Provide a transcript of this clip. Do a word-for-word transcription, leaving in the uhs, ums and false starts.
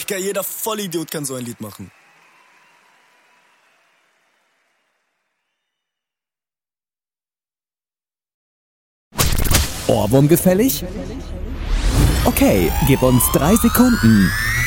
Digga, jeder Vollidiot kann so ein Lied machen. Ohrwurm gefällig? Okay, gib uns drei Sekunden.